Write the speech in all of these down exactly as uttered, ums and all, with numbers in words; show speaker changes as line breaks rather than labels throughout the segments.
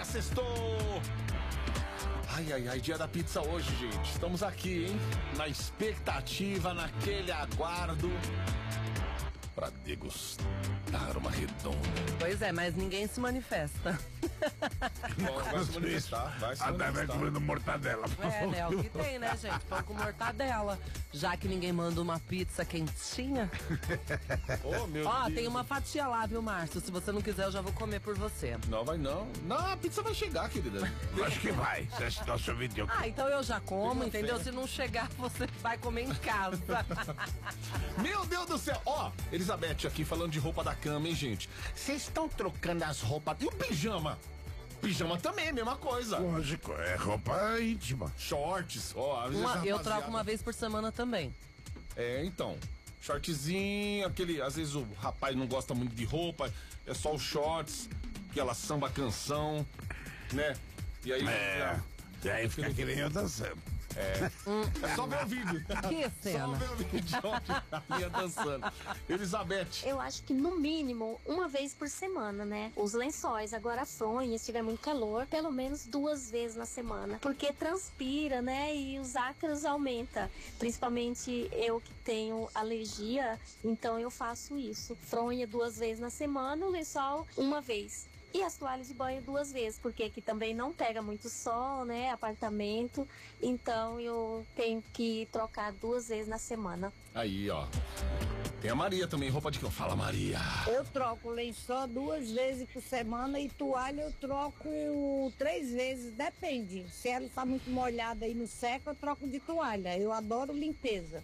sextou! Ai, ai, ai, dia da pizza hoje, gente. Estamos aqui, hein? Na expectativa, naquele aguardo pra degustar uma redonda.
Pois é, mas ninguém se manifesta.
Bom, vai se manifestar, vai se
A Dai vai
manifestar.
comendo mortadela.
É, né? O que tem, né, gente? Pão com mortadela. Já que ninguém manda uma pizza quentinha.
Oh, meu
Ó,
Deus.
tem uma fatia lá, viu, Márcio? Se você não quiser, eu já vou comer por você.
Não, vai não. Não, a pizza vai chegar, querida.
Acho que vai. Você assistiu nosso vídeo.
Ah, então eu já como,
Tem uma
entendeu?
fé.
Se não chegar, você vai comer em casa.
Meu Deus do céu. Ó, Elizabeth aqui falando de roupa da cama, hein, gente? Vocês estão trocando as roupas. E o pijama? Pijama também, mesma coisa.
Lógico, é roupa íntima.
Shorts, ó. Às vezes
Uma-
a
eu
rapaziada-
troco uma vez por semana também.
É, então. Shortzinho, aquele. Às vezes o rapaz não gosta muito de roupa, é só os shorts, aquela samba canção, né? E aí.
É. E aí fica que nem eu dançando.
É só ver o vídeo.
Que
Só
cena.
ver o vídeo da minha dançando. Elizabeth.
Eu acho que no mínimo uma vez por semana, né? Os lençóis, agora a fronha, se tiver muito calor, pelo menos duas vezes na semana. Porque transpira, né? E os ácaros aumenta. Principalmente eu que tenho alergia, então eu faço isso. Fronha duas vezes na semana, o lençol uma vez. E as toalhas de banho duas vezes, porque aqui também não pega muito sol, né? Apartamento. Então eu tenho que trocar duas vezes na semana.
Aí, ó. Tem a Maria também, roupa de cama. Fala, Maria.
Eu troco lençol duas vezes por semana e toalha eu troco três vezes, depende. Se ela está muito molhada e não seca, eu troco de toalha. Eu adoro limpeza.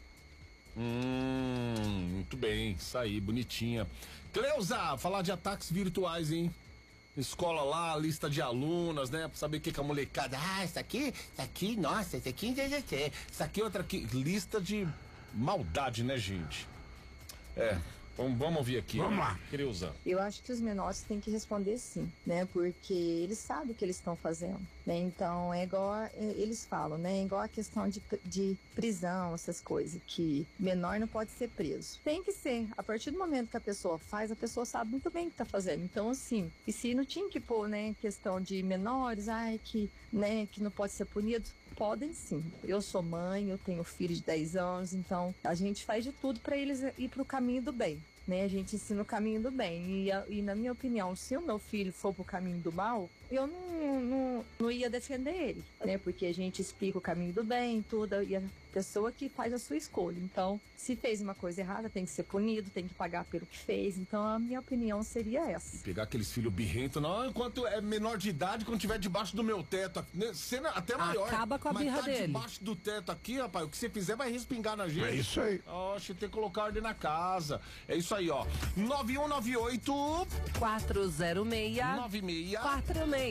Hum, muito bem, isso aí, bonitinha. Cleusa, falar de ataques virtuais, hein? Escola lá, lista de alunas, né? Pra saber o que que a molecada. Ah, isso aqui, isso aqui, nossa, isso aqui, isso aqui, outra aqui. Lista de maldade, né, gente? É, vamos, vamos ouvir aqui.
Vamos lá.
Cleusa.
Eu acho que os menores têm que responder sim, né? Porque eles sabem o que eles estão fazendo, né? Então é igual a, é, eles falam, né? É igual a questão de, de prisão, essas coisas, que menor não pode ser preso. Tem que ser. A partir do momento que a pessoa faz, a pessoa sabe muito bem o que tá fazendo. Então, assim, e se não tinha que pôr, né? Questão de menores, ai, que, né? Que não pode ser punido. Podem sim. Eu sou mãe, eu tenho filho de dez anos, então a gente faz de tudo para eles ir pro caminho do bem. Né, a gente ensina o caminho do bem. E, a, e na minha opinião, se o meu filho for pro caminho do mal, eu não, não, não ia defender ele, né? Porque a gente explica o caminho do bem, tudo, e a pessoa que faz a sua escolha. Então, se fez uma coisa errada, tem que ser punido, tem que pagar pelo que fez. Então, a minha opinião seria essa.
Pegar aqueles filhos birrentos, não, enquanto é menor de idade, quando tiver debaixo do meu teto, né, sendo até maior.
Acaba com a
mas
birra
tá
dele.
debaixo do teto aqui, rapaz, o que você fizer vai respingar na gente.
É isso aí.
Oxe, tem que colocar ordem na casa. É isso aí, ó. nove um nove oito
quatro zero seis
nove seis
quatro seis